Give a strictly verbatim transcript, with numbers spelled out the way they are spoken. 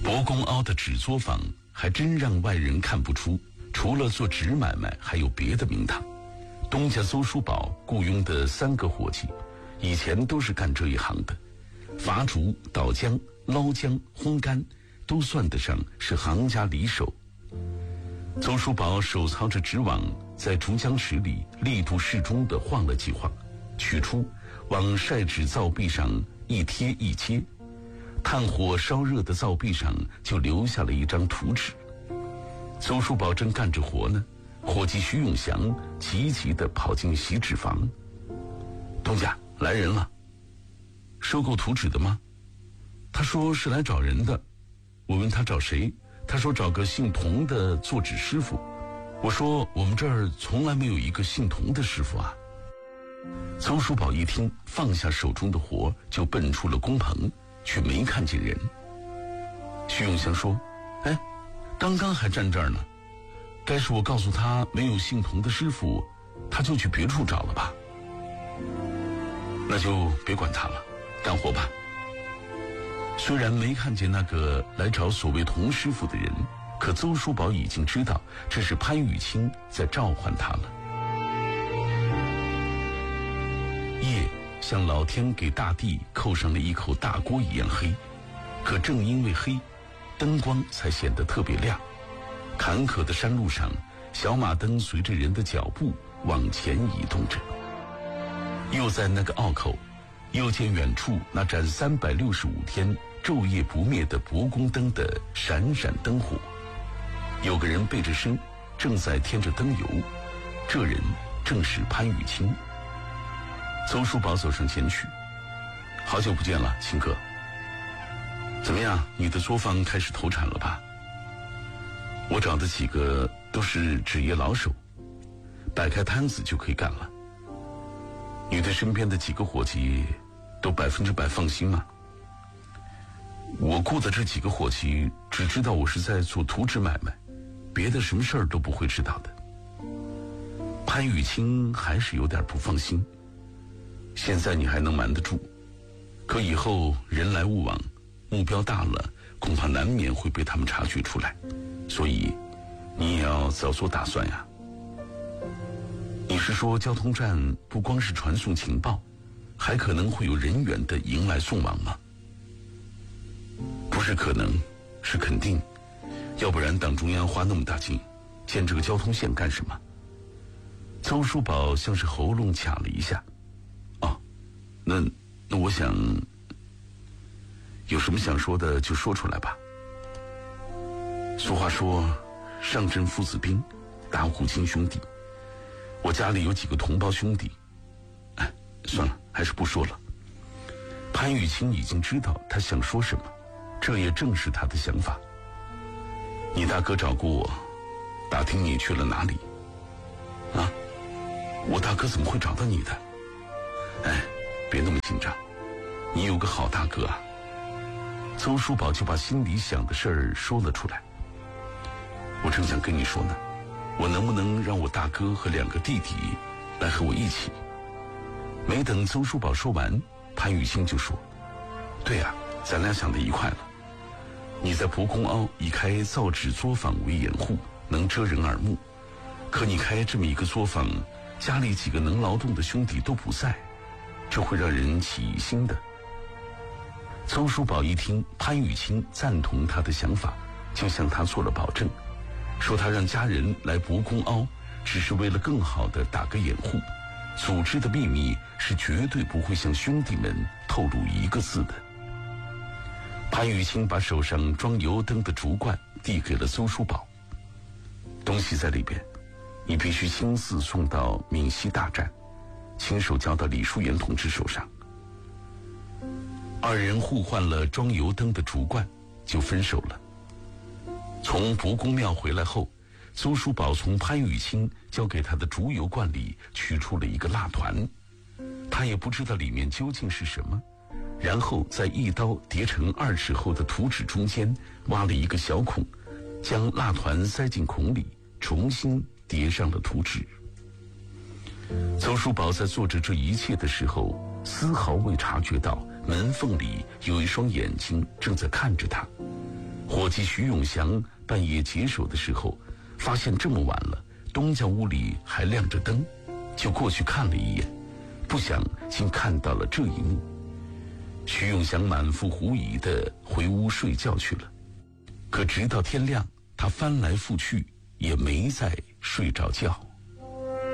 伯公凹的纸作坊还真让外人看不出，除了做纸买卖，还有别的名堂。东家邹叔宝雇佣的三个伙计，以前都是干这一行的，伐竹、捣浆、捞浆、烘干，都算得上是行家里手。邹叔宝手操着纸网，在竹浆池里力度适中地晃了几晃，取出，往晒纸灶壁上一贴一接，炭火烧热的灶壁上就留下了一张图纸。邹叔宝正干着活呢，伙计徐永祥急急地跑进洗纸房。东家，来人了。收购图纸的吗？他说是来找人的。我问他找谁，他说找个姓童的做纸师傅。我说我们这儿从来没有一个姓童的师傅啊。邹叔宝一听，放下手中的活，就奔出了工棚，却没看见人。徐永祥说，哎，刚刚还站这儿呢，该是我告诉他没有姓童的师傅，他就去别处找了吧。那就别管他了，干活吧。虽然没看见那个来找所谓童师傅的人，可邹叔宝已经知道这是潘雨清在召唤他了。夜像老天给大地扣上了一口大锅一样黑，可正因为黑，灯光才显得特别亮。坎坷的山路上，小马灯随着人的脚步往前移动着。又在那个坳口，又见远处那盏三百六十五天昼夜不灭的伯公灯的闪闪灯火。有个人背着身，正在添着灯油，这人正是潘雨清。邹叔宝走上前去，好久不见了，清哥。怎么样，你的作坊开始投产了吧？我找的几个都是纸业老手，摆开摊子就可以干了。你对身边的几个伙计都百分之百放心吗？我雇的这几个伙计只知道我是在做图纸买卖，别的什么事儿都不会知道的。潘雨清还是有点不放心。现在你还能瞒得住，可以后人来物往，目标大了，恐怕难免会被他们察觉出来，所以你也要早做打算呀。你是说交通站不光是传送情报，还可能会有人员的迎来送往吗？不是可能，是肯定，要不然党中央花那么大劲建这个交通线干什么？邹叔宝像是喉咙卡了一下。哦，那那我想有什么想说的就说出来吧。俗话说，上阵父子兵，打虎亲兄弟。我家里有几个同胞兄弟，哎，算了，还是不说了。潘雨清已经知道他想说什么，这也正是他的想法。你大哥找过我，打听你去了哪里。啊，我大哥怎么会找到你的？哎，别那么紧张，你有个好大哥啊。邹叔宝就把心里想的事儿说了出来。我正想跟你说呢，我能不能让我大哥和两个弟弟来和我一起？没等邹叔宝说完，潘雨清就说，对啊，咱俩想得一块了。你在伯公凹以开造纸作坊为掩护，能遮人耳目，可你开这么一个作坊，家里几个能劳动的兄弟都不在，这会让人起疑心的。邹叔宝一听潘雨清赞同他的想法，就向他做了保证，说他让家人来伯公凹只是为了更好的打个掩护，组织的秘密是绝对不会向兄弟们透露一个字的。潘雨清把手上装油灯的竹罐递给了邹叔宝，东西在里边，你必须亲自送到闽西大站，亲手交到李淑妍同志手上。二人互换了装油灯的竹罐，就分手了。从伯公庙回来后，邹叔宝从潘雨清交给他的竹油罐里取出了一个蜡团，他也不知道里面究竟是什么，然后在一刀叠成二尺厚的图纸中间挖了一个小孔，将蜡团塞进孔里，重新叠上了图纸。邹叔宝在做着这一切的时候，丝毫未察觉到门缝里有一双眼睛正在看着他。 伙计徐永祥半夜解手的时候，发现这么晚了，东家屋里还亮着灯，就过去看了一眼，不想竟看到了这一幕。徐永祥满腹狐疑地回屋睡觉去了，可直到天亮，他翻来覆去也没再睡着觉。